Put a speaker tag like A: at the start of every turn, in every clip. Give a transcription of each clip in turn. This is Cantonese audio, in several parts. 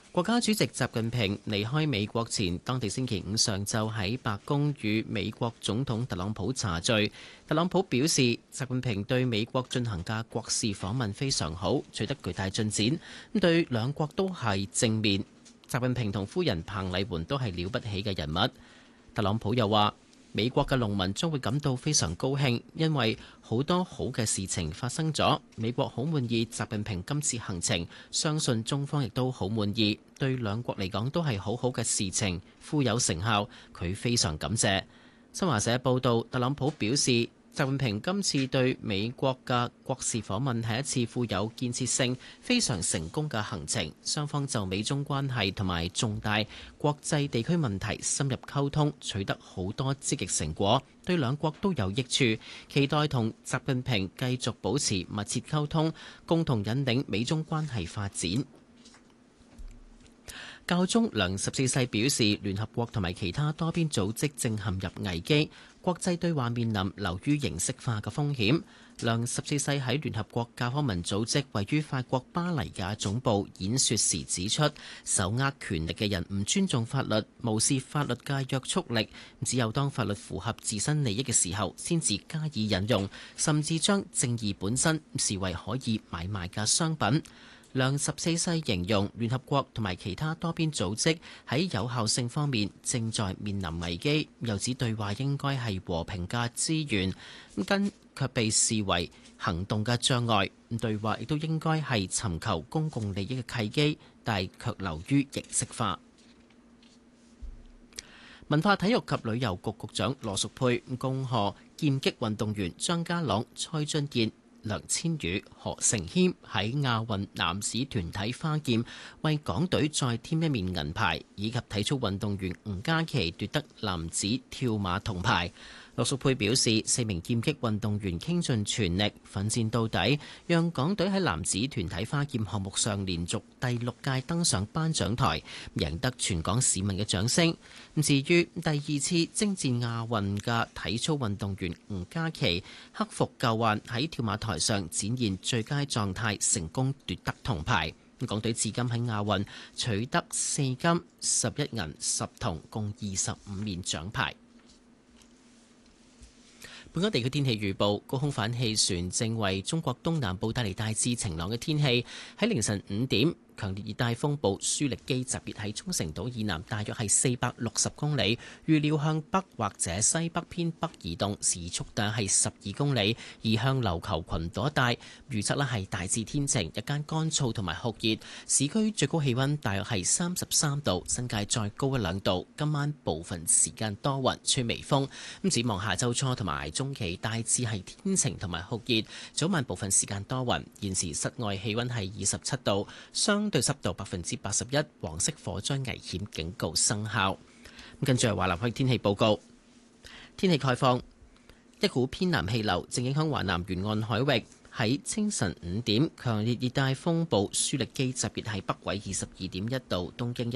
A: 國家主席習近平離開美國前，當地星期五上晝喺白宮與美國總統特朗普茶敘。特朗普表示，習近平對美國進行嘅國事訪問非常好，取得巨大進展，對兩國都係正面。習近平同夫人彭麗媛都係了不起嘅人物。特朗普又話，美國嘅農民將會感到非常高興，因為好多好嘅事情發生咗。美國好滿意習近平今次行程，相信中方亦都好滿意，對兩國嚟講都係好好嘅事情，富有成效，佢非常感謝。新華社報道，特朗普表示，習近平今次對美國嘅國事訪問係一次富有建設性、非常成功嘅行程。雙方就美中關係同埋重大國際地區問題深入溝通，取得好多積極成果，對兩國都有益處。期待同習近平繼續保持密切溝通，共同引領美中關係發展。教宗良14世表示，聯合國同埋其他多邊組織正陷入危機，國際對話面臨流於形式化嘅風險。良14世喺聯合國教科文組織位於法國巴黎嘅總部演說時指出，手握權力嘅人唔尊重法律，無視法律嘅約束力，只有當法律符合自身利益嘅時候，先至加以引用，甚至將正義本身視為可以買賣嘅商品。良14世形容聯合國同埋其他多邊組織喺有效性方面正在面臨危機，又指對話應該係和平嘅資源，跟卻被視為行動嘅障礙。對話亦都應該係尋求公共利益嘅契機，但係卻流於形式化。文化體育及旅遊局局長羅淑佩恭賀劍擊運動員張家朗、蔡俊彥、梁千羽、何成謙喺亞運男子團體花劍為港隊再添一面銀牌，以及體操運動員吳嘉琪奪得男子跳馬銅牌。羅淑佩表示，4名劍擊運動員傾盡全力奮戰到底，讓港隊喺男子團體花劍項目上連續第6屆登上頒獎台，贏得全港市民嘅掌聲。至於第2次征戰亞運嘅體操運動員吳嘉琪，克服舊患喺跳馬台上展現最佳狀態，成功奪得銅牌。港隊至今喺亞運取得4金、11銀、10銅，共25面獎牌。本港地區天氣預報，高空反氣旋正為中國東南部帶嚟大致晴朗嘅天氣。喺凌晨5點，強烈熱帶風暴舒力基集結喺沖繩島以南大約係460公里，預料向北或者西北偏北移動，時速大約係12公里，移向琉球群島一帶。預測係大致天晴，日間乾燥同埋酷熱，市區最高氣溫大約係33度，新界再高1-2度。今晚部分時間多雲，吹微風。展望下週初同埋中期大致係天晴同埋酷熱，早晚部分時間多雲。現時室外氣溫係27度，相對濕度81%，黃色火災危險警告生效。跟住係華南區天氣報告，天氣概況，一股偏南氣流正影響華南沿岸海域。喺清晨5點，強烈熱帶風暴舒力基集結喺北緯22.1度、東經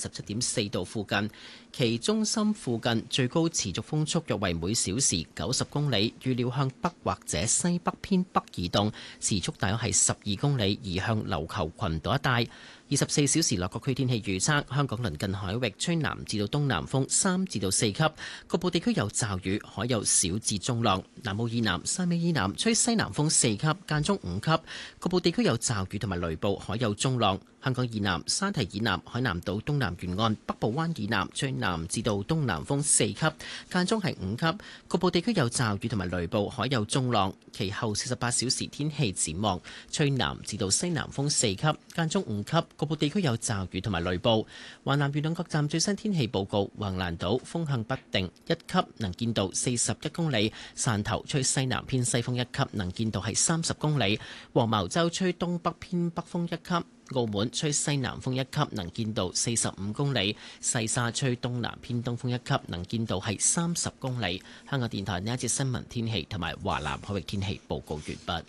A: 127.4度附近，其中心附近最高持續風速約為每小時90公里，預料向北或者西北偏北移動，時速大約係12公里，移向琉球群島一帶。24小時內各區天氣預測：香港鄰近海域吹南至到東南風3至到4級，局部地區有驟雨，海有小至中浪。南澳以南、汕尾以南吹西南風4級，間中5級，局部地區有驟雨同埋雷暴，海有中浪。香港以南、山堤以南、海南島東南沿岸、北部灣以南吹南至到東南風4級，間中係5級，局部地區有驟雨同埋雷暴，海有中浪。其後48小時天氣展望，吹南至到西南風4級，間中5級，局部地區有驟雨同埋雷暴。華南沿岸各站最新天氣報告：橫瀾島風向不定1級，能見度41公里；汕頭吹西南偏西風1級，能見度係30公里；黃茅洲吹東北偏北風1級。澳門吹西南風1級，能見度45公里；西沙吹東南偏東風1級，能見度係30公里。香港電台呢一節新聞天氣同埋華南海域天氣報告完畢。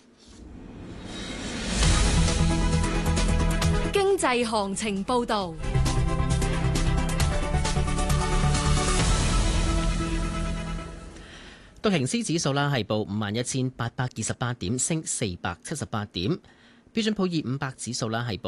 B: 經濟行情報導。
A: 道瓊斯指數啦係報51,828點，升478點。標準普爾500指數啦係報